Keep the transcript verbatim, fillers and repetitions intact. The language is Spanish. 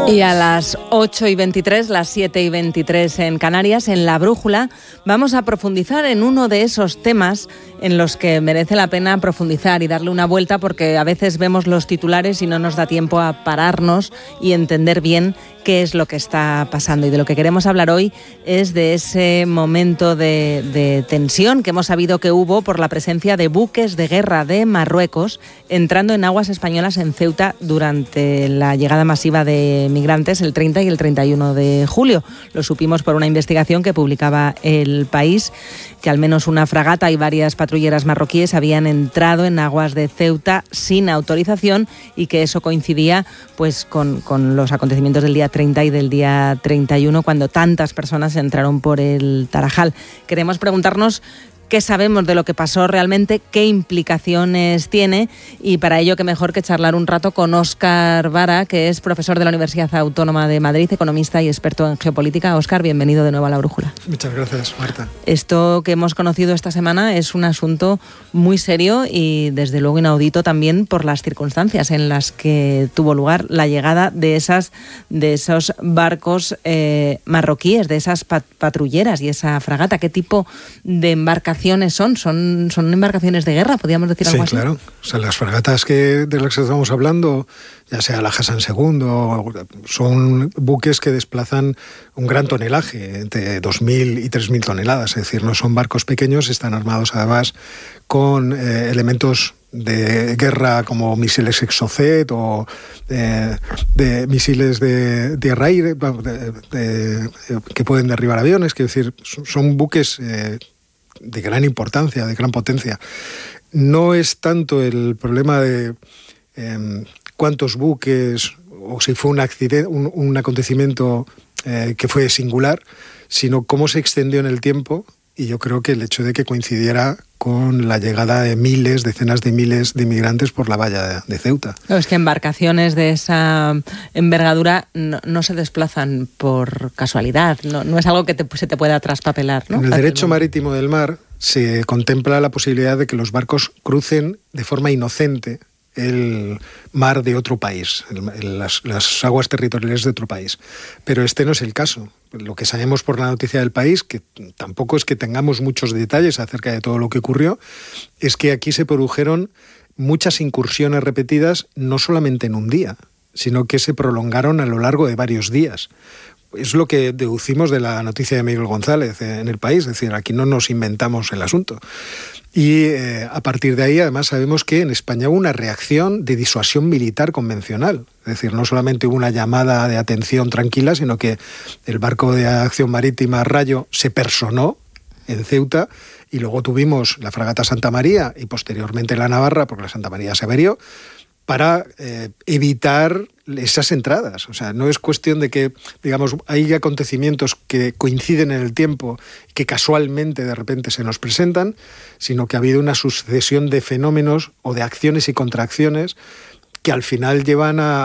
Y a las ocho y veintitrés, las siete y veintitrés en Canarias, en La Brújula, vamos a profundizar en uno de esos temas en los que merece la pena profundizar y darle una vuelta, porque a veces vemos los titulares y no nos da tiempo a pararnos y entender bien qué es lo que está pasando. Y de lo que queremos hablar hoy es de ese momento de, de tensión que hemos sabido que hubo por la presencia de buques de guerra de Marruecos entrando en aguas españolas en Ceuta durante la llegada masiva de migrantes el treinta y el treinta y uno de julio. Lo supimos por una investigación que publicaba El País, que al menos una fragata y varias patrulleras marroquíes habían entrado en aguas de Ceuta sin autorización y que eso coincidía pues con, con los acontecimientos del día treinta y del día treinta y uno, cuando tantas personas entraron por el Tarajal. Queremos preguntarnos qué sabemos de lo que pasó realmente, qué implicaciones tiene, y para ello qué mejor que charlar un rato con Óscar Vara, que es profesor de la Universidad Autónoma de Madrid, economista y experto en geopolítica. Óscar, bienvenido de nuevo a La Brújula. Muchas gracias, Marta. Esto que hemos conocido esta semana es un asunto muy serio y desde luego inaudito también por las circunstancias en las que tuvo lugar la llegada de esas de esos barcos eh, marroquíes, de esas pat- patrulleras y esa fragata. ¿Qué tipo de embarcación son? ¿Son, son embarcaciones de guerra? ¿Podríamos decir algo sí, así? Sí, claro. O sea, las fragatas que, de las que estamos hablando, ya sea la Hassan segundo, son buques que desplazan un gran tonelaje, entre dos mil y tres mil toneladas. Es decir, no son barcos pequeños, están armados además con eh, elementos de guerra como misiles Exocet o eh, de misiles de tierra-aire de, de, de, que pueden derribar aviones. Quiero decir, son buques Eh, de gran importancia, de gran potencia. No es tanto el problema de eh, cuántos buques o si fue un accidente, un, un acontecimiento eh, que fue singular, sino cómo se extendió en el tiempo, y yo creo que el hecho de que coincidiera con la llegada de miles, decenas de miles de inmigrantes por la valla de, de Ceuta. No, es que embarcaciones de esa envergadura no, no se desplazan por casualidad, no, no es algo que te, se te pueda traspapelar, ¿no? En el derecho marítimo del mar se contempla la posibilidad de que los barcos crucen de forma inocente el mar de otro país, el, las, las aguas territoriales de otro país. Pero este no es el caso. Lo que sabemos por la noticia del País, que tampoco es que tengamos muchos detalles acerca de todo lo que ocurrió, es que aquí se produjeron muchas incursiones repetidas, no solamente en un día, sino que se prolongaron a lo largo de varios días. Es lo que deducimos de la noticia de Miguel González en El País, es decir, aquí no nos inventamos el asunto. Y eh, a partir de ahí, además, sabemos que en España hubo una reacción de disuasión militar convencional. Es decir, no solamente hubo una llamada de atención tranquila, sino que el barco de acción marítima Rayo se personó en Ceuta, y luego tuvimos la fragata Santa María y posteriormente la Navarra, porque la Santa María se averió, para eh, evitar esas entradas. O sea, no es cuestión de que, digamos, hay acontecimientos que coinciden en el tiempo, que casualmente de repente se nos presentan, sino que ha habido una sucesión de fenómenos o de acciones y contracciones que al final llevan a